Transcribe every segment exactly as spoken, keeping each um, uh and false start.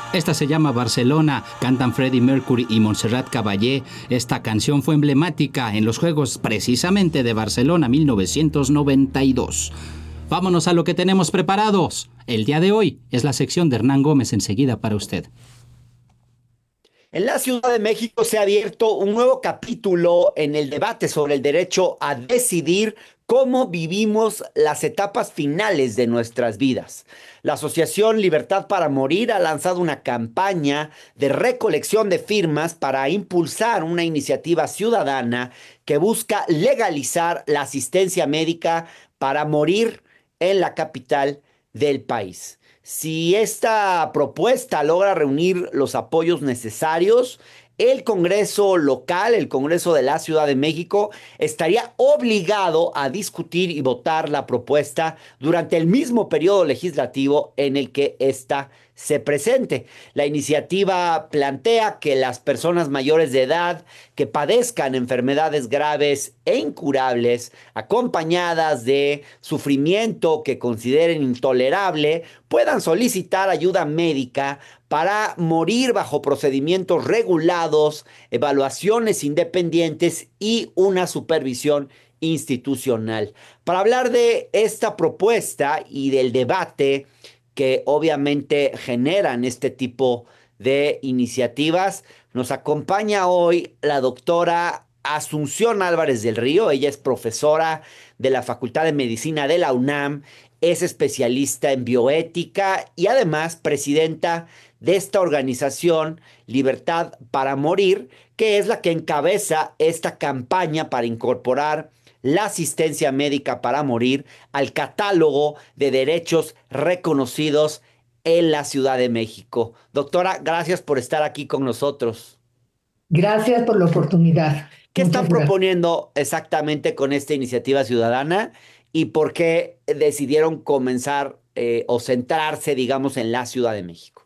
Esta se llama Barcelona, cantan Freddie Mercury y Montserrat Caballé. Esta canción fue emblemática en los Juegos precisamente de Barcelona mil novecientos noventa y dos. Vámonos a lo que tenemos preparados. El día de hoy es la sección de Hernán Gómez, enseguida para usted. En la Ciudad de México se ha abierto un nuevo capítulo en el debate sobre el derecho a decidir cómo vivimos las etapas finales de nuestras vidas. La Asociación Libertad para Morir ha lanzado una campaña de recolección de firmas para impulsar una iniciativa ciudadana que busca legalizar la asistencia médica para morir en la capital del país. Si esta propuesta logra reunir los apoyos necesarios, el Congreso local, el Congreso de la Ciudad de México, estaría obligado a discutir y votar la propuesta durante el mismo periodo legislativo en el que ésta se presente. La iniciativa plantea que las personas mayores de edad que padezcan enfermedades graves e incurables, acompañadas de sufrimiento que consideren intolerable, puedan solicitar ayuda médica para morir bajo procedimientos regulados, evaluaciones independientes y una supervisión institucional. Para hablar de esta propuesta y del debate que obviamente generan este tipo de iniciativas, nos acompaña hoy la doctora Asunción Álvarez del Río. Ella es profesora de la Facultad de Medicina de la UNAM, es especialista en bioética y además presidenta de esta organización Libertad para Morir, que es la que encabeza esta campaña para incorporar la asistencia médica para morir al catálogo de derechos reconocidos en la Ciudad de México. Doctora, gracias por estar aquí con nosotros. Gracias por la oportunidad. ¿Qué Muchas están gracias. proponiendo exactamente con esta iniciativa ciudadana y por qué decidieron comenzar eh, o centrarse, digamos, en la Ciudad de México?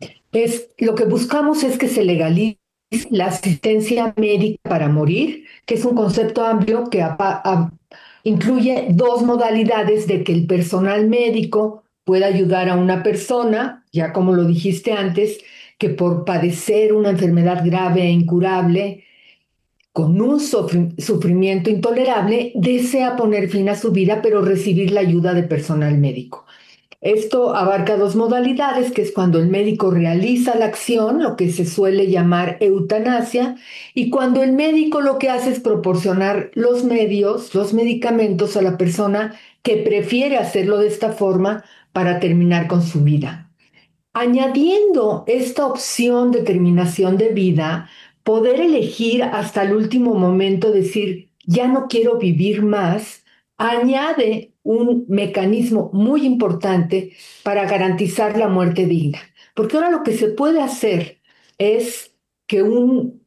Es, lo que buscamos es que se legalice la asistencia médica para morir, que es un concepto amplio que apa- a- incluye dos modalidades de que el personal médico pueda ayudar a una persona, ya como lo dijiste antes, que por padecer una enfermedad grave e incurable, con un sufri- sufrimiento intolerable, desea poner fin a su vida, pero recibir la ayuda de personal médico. Esto abarca dos modalidades, que es cuando el médico realiza la acción, lo que se suele llamar eutanasia, y cuando el médico lo que hace es proporcionar los medios, los medicamentos a la persona que prefiere hacerlo de esta forma para terminar con su vida. Añadiendo esta opción de terminación de vida, poder elegir hasta el último momento, decir, ya no quiero vivir más, añade un mecanismo muy importante para garantizar la muerte digna. Porque ahora lo que se puede hacer es que un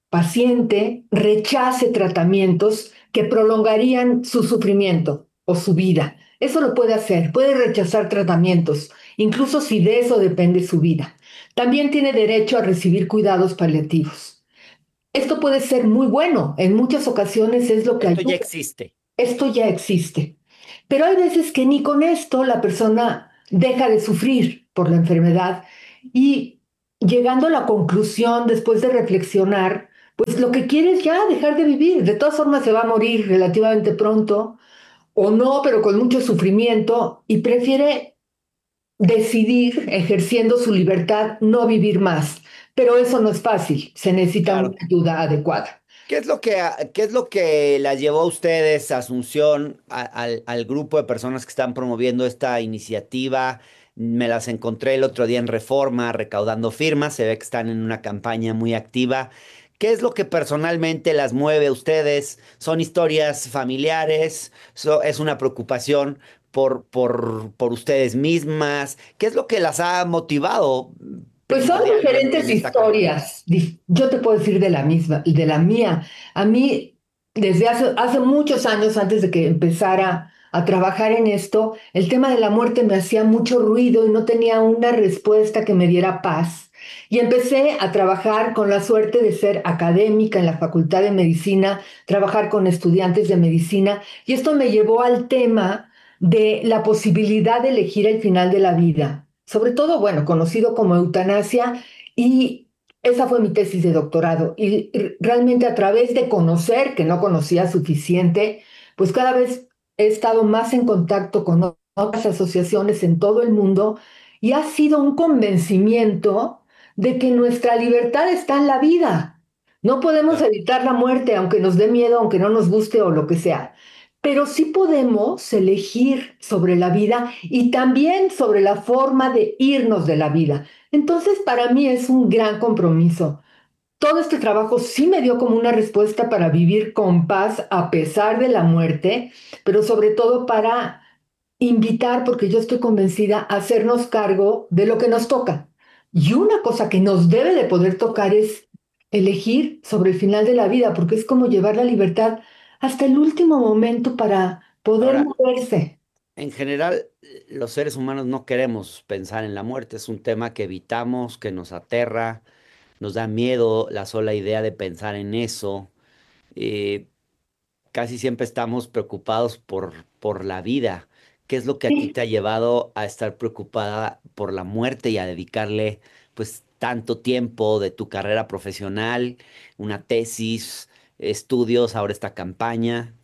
paciente rechace tratamientos que prolongarían su sufrimiento o su vida. Eso lo puede hacer, puede rechazar tratamientos, incluso si de eso depende su vida. También tiene derecho a recibir cuidados paliativos. Esto puede ser muy bueno, en muchas ocasiones es lo que Esto ayuda. ya existe. Esto ya existe. Pero hay veces que ni con esto la persona deja de sufrir por la enfermedad y llegando a la conclusión después de reflexionar, pues lo que quiere es ya dejar de vivir. De todas formas se va a morir relativamente pronto o no, pero con mucho sufrimiento y prefiere decidir, ejerciendo su libertad, no vivir más. Pero eso no es fácil, se necesita Claro. una ayuda adecuada. ¿Qué es lo que, qué es lo que las llevó a ustedes, Asunción, a- al, al grupo de personas que están promoviendo esta iniciativa? Me las encontré el otro día en Reforma, recaudando firmas. Se ve que están en una campaña muy activa. ¿Qué es lo que personalmente las mueve a ustedes? ¿Son historias familiares? So- ¿Es una preocupación por, por, por ustedes mismas? ¿Qué es lo que las ha motivado Pues son primordialmente diferentes en esta campaña? historias. Dif- Yo te puedo decir de la misma, de la mía. A mí, desde hace, hace muchos años, antes de que empezara a trabajar en esto, el tema de la muerte me hacía mucho ruido y no tenía una respuesta que me diera paz. Y empecé a trabajar con la suerte de ser académica en la Facultad de Medicina, trabajar con estudiantes de medicina, y esto me llevó al tema de la posibilidad de elegir el final de la vida. sobre todo, bueno, conocido como eutanasia, y esa fue mi tesis de doctorado. Y r- realmente a través de conocer, que no conocía suficiente, pues cada vez he estado más en contacto con o- otras asociaciones en todo el mundo y ha sido un convencimiento de que nuestra libertad está en la vida. No podemos Claro. evitar la muerte, aunque nos dé miedo, aunque no nos guste o lo que sea. Pero sí podemos elegir sobre la vida y también sobre la forma de irnos de la vida. Entonces, para mí es un gran compromiso. Todo este trabajo sí me dio como una respuesta para vivir con paz a pesar de la muerte, pero sobre todo para invitar, porque yo estoy convencida, a hacernos cargo de lo que nos toca. Y una cosa que nos debe de poder tocar es elegir sobre el final de la vida, porque es como llevar la libertad hasta el último momento para poder Ahora, moverse. en general, eh, los seres humanos no queremos pensar en la muerte. Es un tema que evitamos, que nos aterra, nos da miedo la sola idea de pensar en eso. Eh, Casi siempre estamos preocupados por, por la vida. ¿Qué es lo que a ti Sí. te ha llevado a estar preocupada por la muerte y a dedicarle pues tanto tiempo de tu carrera profesional, una tesis, estudios, ahora esta campaña?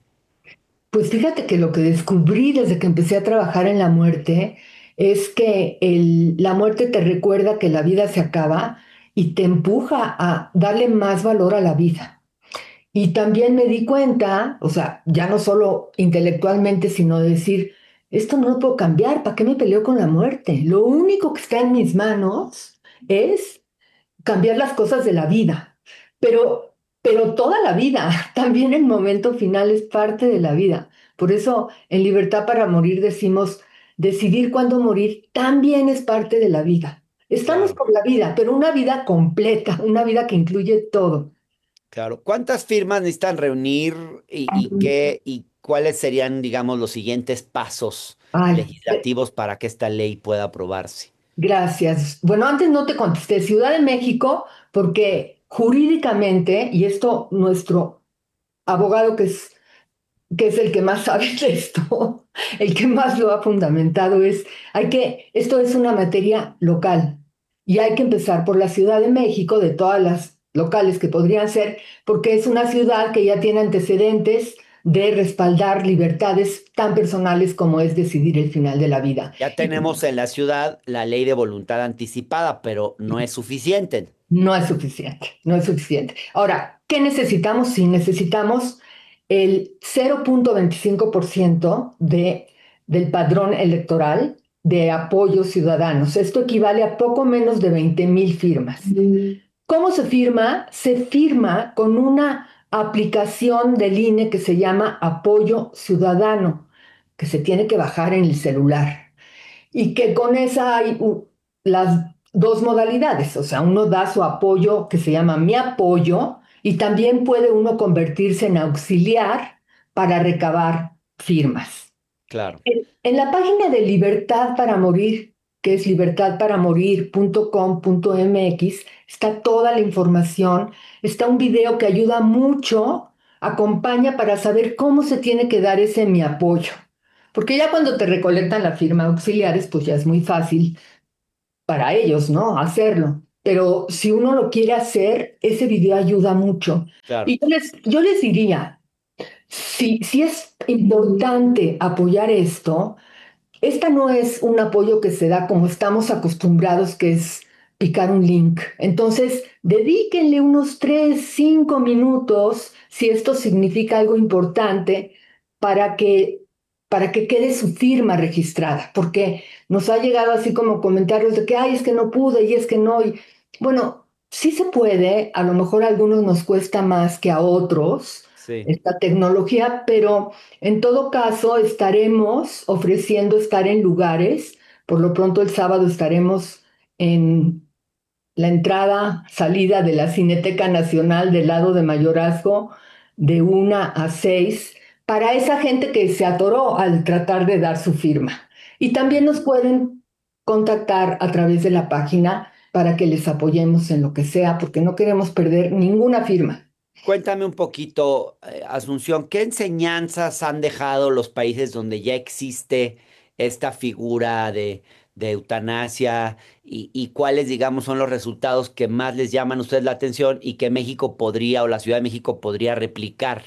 Pues fíjate que lo que descubrí desde que empecé a trabajar en la muerte es que el- la muerte te recuerda que la vida se acaba y te empuja a darle más valor a la vida. Y también me di cuenta, o sea, ya no solo intelectualmente, sino de decir, esto no lo puedo cambiar, ¿para qué me peleo con la muerte? Lo único que está en mis manos es cambiar las cosas de la vida, pero, pero toda la vida, también el momento final es parte de la vida. Por eso en Libertad para Morir decimos, decidir cuándo morir también es parte de la vida. Estamos Claro, por la vida, pero una vida completa, una vida que incluye todo. claro. ¿Cuántas firmas necesitan reunir y, y qué y cuáles serían, digamos, los siguientes pasos Ay, legislativos para que esta ley pueda aprobarse? gracias. Bueno, antes no te contesté, Ciudad de México, porque jurídicamente, y esto nuestro abogado que es, que es el que más sabe de esto, el que más lo ha fundamentado, es, hay que, esto es una materia local y hay que empezar por la Ciudad de México, de todas las locales que podrían ser, porque es una ciudad que ya tiene antecedentes de respaldar libertades tan personales como es decidir el final de la vida. Ya tenemos en la ciudad la ley de voluntad anticipada, pero no es suficiente. No es suficiente, no es suficiente. Ahora, ¿qué necesitamos? Sí, necesitamos el cero punto veinticinco por ciento de, del padrón electoral de apoyos ciudadanos. Esto equivale a poco menos de veinte mil firmas. Mm. ¿Cómo se firma? Se firma con una aplicación del I N E que se llama Apoyo Ciudadano, que se tiene que bajar en el celular y que con esa hay uh, las dos modalidades, o sea, uno da su apoyo que se llama Mi Apoyo y también puede uno convertirse en auxiliar para recabar firmas. Claro. En, en la página de Libertad para Morir, que es libertad para morir punto com punto m x, está toda la información, está un video que ayuda mucho, acompaña para saber cómo se tiene que dar ese mi apoyo. Porque ya cuando te recolectan la firma auxiliares, pues ya es muy fácil para ellos, ¿no? Hacerlo. Pero si uno lo quiere hacer, ese video ayuda mucho. Claro. Y yo les, yo les diría, si, si es importante apoyar esto, esta no es un apoyo que se da como estamos acostumbrados, que es picar un link. Entonces, dedíquenle unos tres, cinco minutos, si esto significa algo importante, para que, para que quede su firma registrada, porque nos ha llegado así como comentarios de que, ay, es que no pude y es que no. Y, bueno, sí se puede, a lo mejor a algunos nos cuesta más que a otros Sí, esta tecnología, pero en todo caso, estaremos ofreciendo estar en lugares. Por lo pronto, el sábado estaremos en la entrada, salida de la Cineteca Nacional del lado de Mayorazgo de una a seis para esa gente que se atoró al tratar de dar su firma. Y también nos pueden contactar a través de la página para que les apoyemos en lo que sea, porque no queremos perder ninguna firma. cuéntame un poquito, eh, Asunción, ¿qué enseñanzas han dejado los países donde ya existe esta figura de, de eutanasia y, y cuáles, digamos, son los resultados que más les llaman a ustedes la atención y que México podría o la Ciudad de México podría replicar.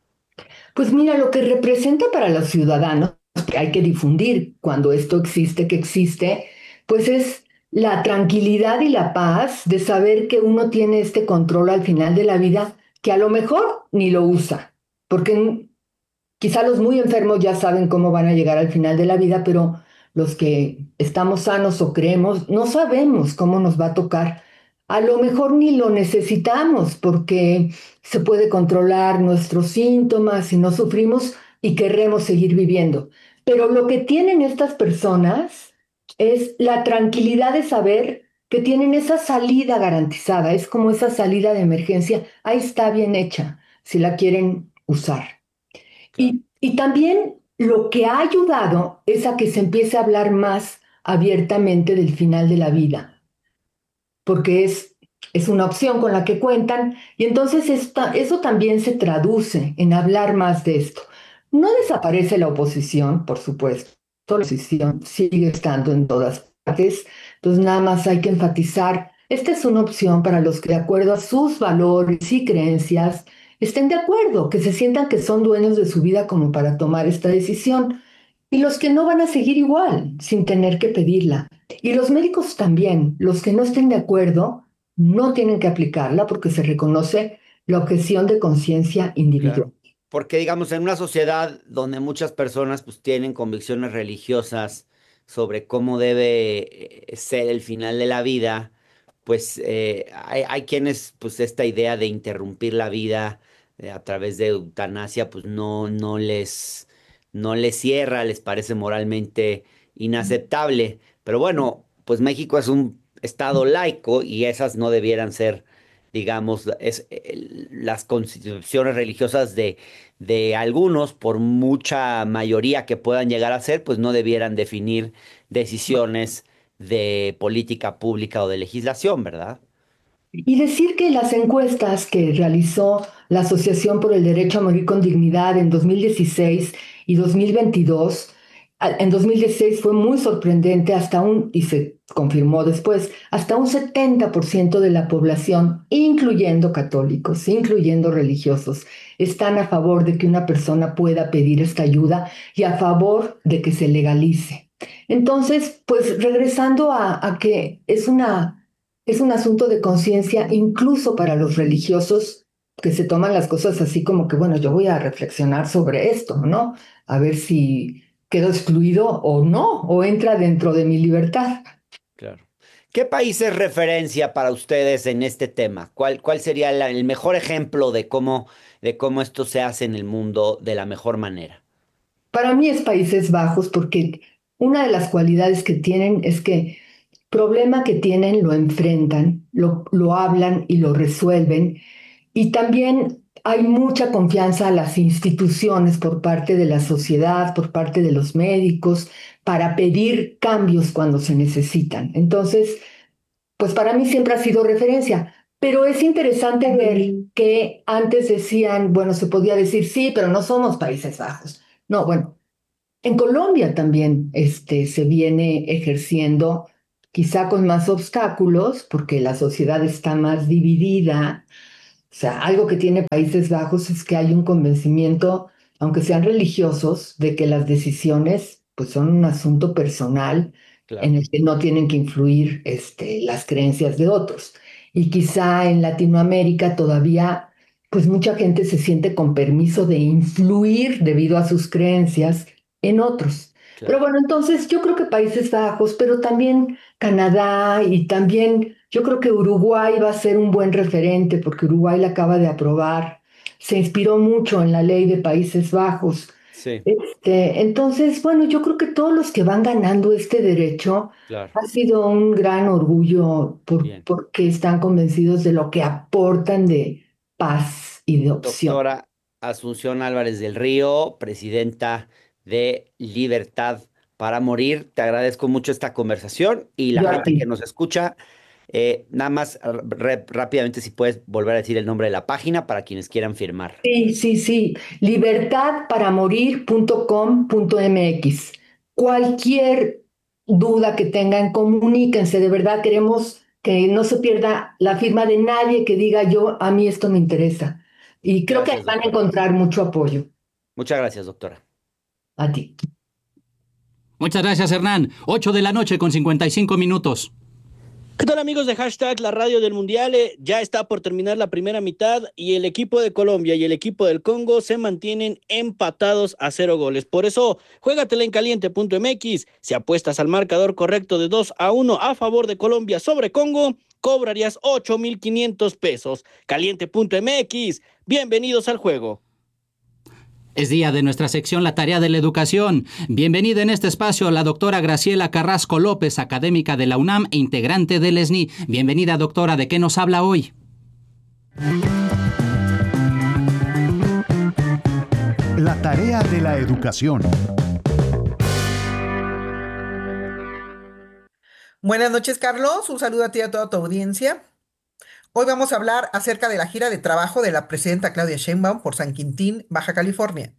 Pues mira, lo que representa para los ciudadanos, que hay que difundir cuando esto existe, que existe, pues es la tranquilidad y la paz de saber que uno tiene este control al final de la vida, que a lo mejor ni lo usa, porque quizá los muy enfermos ya saben cómo van a llegar al final de la vida, pero los que estamos sanos o creemos, no sabemos cómo nos va a tocar. A lo mejor ni lo necesitamos porque se puede controlar nuestros síntomas y no sufrimos y querremos seguir viviendo. Pero lo que tienen estas personas es la tranquilidad de saber que tienen esa salida garantizada, es como esa salida de emergencia, ahí está bien hecha, si la quieren usar. Claro. Y, y también lo que ha ayudado es a que se empiece a hablar más abiertamente del final de la vida, porque es, es una opción con la que cuentan y entonces esta- eso también se traduce en hablar más de esto. No desaparece la oposición, por supuesto, la oposición sigue estando en todas partes, entonces nada más hay que enfatizar, esta es una opción para los que de acuerdo a sus valores y creencias estén de acuerdo, que se sientan que son dueños de su vida como para tomar esta decisión. Y los que no van a seguir igual, sin tener que pedirla. Y los médicos también, los que no estén de acuerdo, no tienen que aplicarla porque se reconoce la objeción de conciencia individual. Claro. Porque, digamos, en una sociedad donde muchas personas pues tienen convicciones religiosas sobre cómo debe eh, ser el final de la vida, pues eh, hay, hay quienes, pues esta idea de interrumpir la vida eh, a través de eutanasia, pues no, no les, no les cierra, les parece moralmente inaceptable. Pero bueno, pues México es un estado laico y esas no debieran ser, digamos, es, el- las concepciones religiosas de, de algunos, por mucha mayoría que puedan llegar a ser, pues no debieran definir decisiones de política pública o de legislación, ¿verdad? Y decir que las encuestas que realizó la Asociación por el Derecho a Morir con Dignidad en dos mil dieciséis y dos mil veintidós, a- en dos mil dieciséis fue muy sorprendente, hasta un, y se confirmó después, hasta un setenta por ciento de la población, incluyendo católicos, incluyendo religiosos, están a favor de que una persona pueda pedir esta ayuda y a favor de que se legalice. Entonces, pues regresando a, a que es una es un asunto de conciencia incluso para los religiosos que se toman las cosas así como que, bueno, yo voy a reflexionar sobre esto, ¿no? A ver si quedo excluido o no, o entra dentro de mi libertad. Claro. ¿Qué país es referencia para ustedes en este tema? ¿Cuál, cuál sería la- el mejor ejemplo de cómo, de cómo esto se hace en el mundo de la mejor manera? Para mí es Países Bajos porque una de las cualidades que tienen es que problema que tienen lo enfrentan, lo, lo hablan y lo resuelven. Y también hay mucha confianza a las instituciones por parte de la sociedad, por parte de los médicos, para pedir cambios cuando se necesitan. Entonces, pues para mí siempre ha sido referencia. Pero es interesante ver que antes decían, bueno, se podía decir sí, pero no somos Países Bajos. No, bueno, en Colombia también este, se viene ejerciendo, quizá con más obstáculos, porque la sociedad está más dividida. O sea, algo que tiene Países Bajos es que hay un convencimiento, aunque sean religiosos, de que las decisiones pues son un asunto personal en Claro. el que no tienen que influir este, las creencias de otros. Y quizá en Latinoamérica todavía pues mucha gente se siente con permiso de influir debido a sus creencias en otros. Pero Claro. bueno, entonces yo creo que Países Bajos, pero también Canadá y también yo creo que Uruguay va a ser un buen referente porque Uruguay la acaba de aprobar. Se inspiró mucho en la ley de Países Bajos. Sí, Este, entonces, bueno, yo creo que todos los que van ganando este derecho claro. ha sido un gran orgullo por, Bien. porque están convencidos de lo que aportan de paz y de opción. Doctora Asunción Álvarez del Río, presidenta de Libertad para Morir, te agradezco mucho esta conversación y la Yo a gente que ti. nos escucha, eh, nada más r- re- rápidamente si puedes volver a decir el nombre de la página para quienes quieran firmar. Sí, sí, sí. libertad para morir punto com punto m x. Cualquier duda que tengan, comuníquense, de verdad queremos que no se pierda la firma de nadie que diga yo, a mí esto me interesa. Y creo Gracias, que van a doctora. encontrar mucho apoyo. Muchas gracias, doctora. A ti. Muchas gracias, Hernán. ocho de la noche con cincuenta y cinco minutos. ¿Qué tal, amigos de Hashtag La Radio del Mundial? Ya está por terminar la primera mitad y el equipo de Colombia y el equipo del Congo se mantienen empatados a cero goles. Por eso, juégatela en caliente punto m x. Si apuestas al marcador correcto de dos a uno a favor de Colombia sobre Congo, cobrarías ocho mil quinientos pesos. caliente punto m x. Bienvenidos al juego. Es día de nuestra sección La Tarea de la Educación. Bienvenida en este espacio la doctora Graciela Carrasco López, académica de la UNAM e integrante del E S N I. Bienvenida, doctora. ¿De qué nos habla hoy? La Tarea de la Educación. Buenas noches, Carlos. Un saludo a ti y a toda tu audiencia. Hoy vamos a hablar acerca de la gira de trabajo de la presidenta Claudia Sheinbaum por San Quintín, Baja California.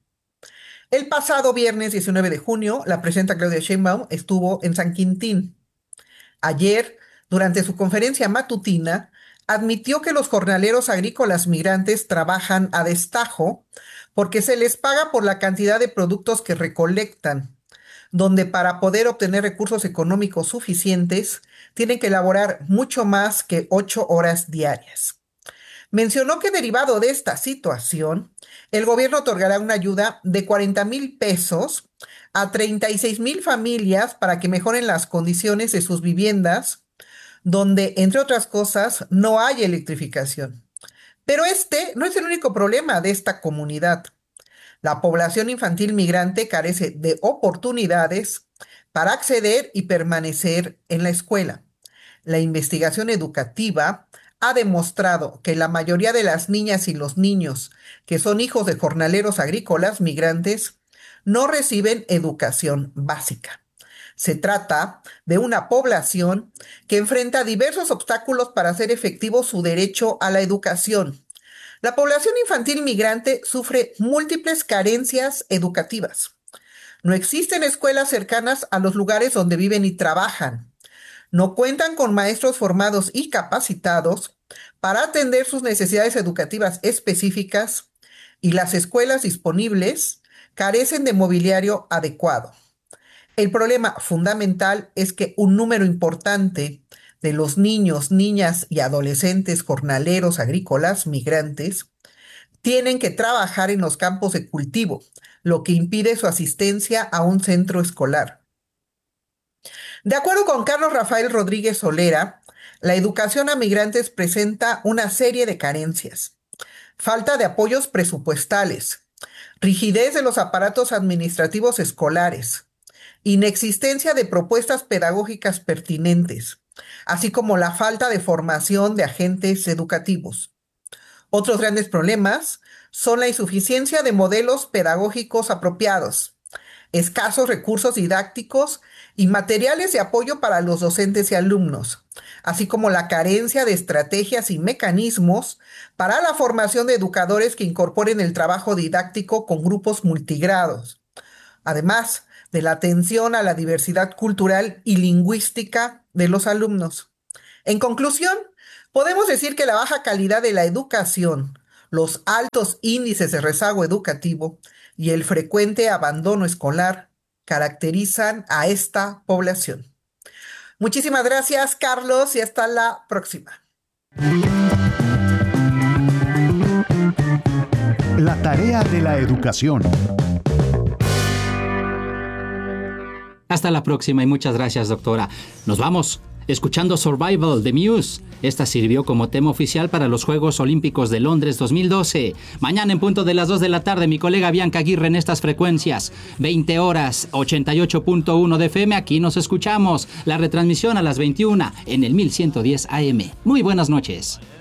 El pasado viernes diecinueve de junio, la presidenta Claudia Sheinbaum estuvo en San Quintín. Ayer, durante su conferencia matutina, admitió que los jornaleros agrícolas migrantes trabajan a destajo porque se les paga por la cantidad de productos que recolectan, donde para poder obtener recursos económicos suficientes tienen que elaborar mucho más que ocho horas diarias. Mencionó que derivado de esta situación, el gobierno otorgará una ayuda de cuarenta mil pesos a treinta y seis mil familias para que mejoren las condiciones de sus viviendas, donde, entre otras cosas, no hay electrificación. Pero este no es el único problema de esta comunidad. La población infantil migrante carece de oportunidades para acceder y permanecer en la escuela. La investigación educativa ha demostrado que la mayoría de las niñas y los niños que son hijos de jornaleros agrícolas migrantes no reciben educación básica. Se trata de una población que enfrenta diversos obstáculos para hacer efectivo su derecho a la educación. La población infantil migrante sufre múltiples carencias educativas. No existen escuelas cercanas a los lugares donde viven y trabajan. No cuentan con maestros formados y capacitados para atender sus necesidades educativas específicas y las escuelas disponibles carecen de mobiliario adecuado. El problema fundamental es que un número importante de los niños, niñas y adolescentes jornaleros agrícolas migrantes tienen que trabajar en los campos de cultivo, lo que impide su asistencia a un centro escolar. De acuerdo con Carlos Rafael Rodríguez Solera, la educación a migrantes presenta una serie de carencias: falta de apoyos presupuestales, rigidez de los aparatos administrativos escolares, inexistencia de propuestas pedagógicas pertinentes, así como la falta de formación de agentes educativos. Otros grandes problemas son la insuficiencia de modelos pedagógicos apropiados, escasos recursos didácticos y materiales de apoyo para los docentes y alumnos, así como la carencia de estrategias y mecanismos para la formación de educadores que incorporen el trabajo didáctico con grupos multigrados, además de la atención a la diversidad cultural y lingüística de los alumnos. En conclusión, podemos decir que la baja calidad de la educación, los altos índices de rezago educativo y el frecuente abandono escolar caracterizan a esta población. Muchísimas gracias, Carlos, y hasta la próxima. La Tarea de la Educación. Hasta la próxima y muchas gracias, doctora. Nos vamos escuchando Survival de Muse. Esta sirvió como tema oficial para los Juegos Olímpicos de Londres dos mil doce. Mañana en punto de las dos de la tarde, mi colega Bianca Aguirre en estas frecuencias. veinte horas, ochenta y ocho punto uno de F M. Aquí nos escuchamos. La retransmisión a las veintiuna en el mil ciento diez A M. Muy buenas noches.